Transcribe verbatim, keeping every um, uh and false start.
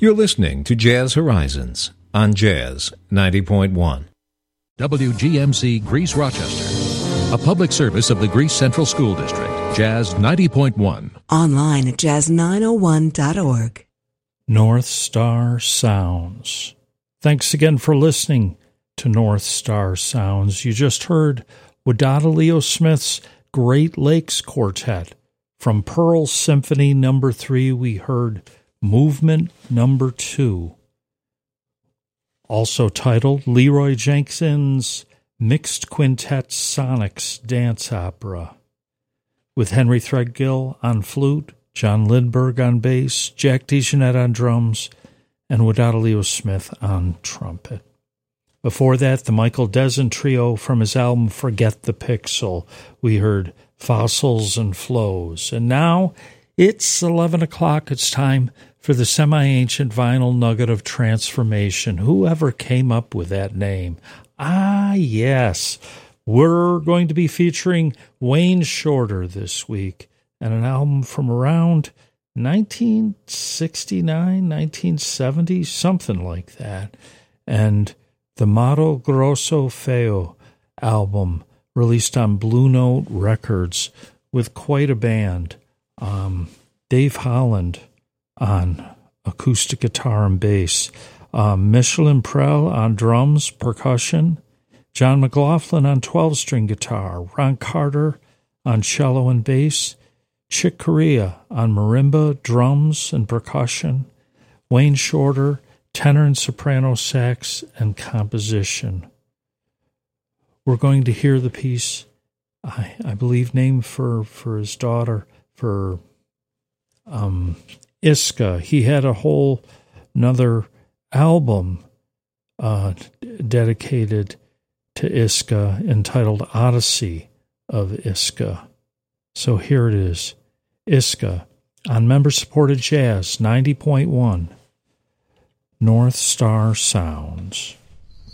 You're listening to Jazz Horizons on Jazz ninety point one. W G M C Greece Rochester, a public service of the Greece Central School District. Jazz ninety point one. Online at jazz nine oh one dot org. North Star Sounds. Thanks again for listening to North Star Sounds. You just heard Wadada Leo Smith's Great Lakes Quartet. From Pearl Symphony Number Three, we heard Movement Number Two, also titled Leroy Jenkins' Mixed Quintet Sonics Dance Opera, with Henry Threadgill on flute, John Lindberg on bass, Jack DeJohnette on drums, and Wadada Leo Smith on trumpet. Before that, the Michael Dezen Trio from his album Forget the Pixel. We heard Fossils and Flows. And now it's eleven o'clock. It's time for the semi-ancient vinyl nugget of transformation. Whoever came up with that name? Ah, yes. We're going to be featuring Wayne Shorter this week and an album from around nineteen sixty-nine, nineteen seventy, something like that. And the Mato Grosso Feo album, released on Blue Note Records with quite a band. Um, Dave Holland on acoustic guitar and bass, um, Michelin Prell on drums, percussion, John McLaughlin on twelve-string guitar, Ron Carter on cello and bass, Chick Corea on marimba, drums, and percussion, Wayne Shorter, tenor and soprano sax and composition. We're going to hear the piece, I, I believe, named for, for his daughter, for um, Iska. He had a whole another album uh, dedicated to Iska entitled Odyssey of Iska. So here it is, Iska, on member-supported Jazz ninety point one, North Star Sounds.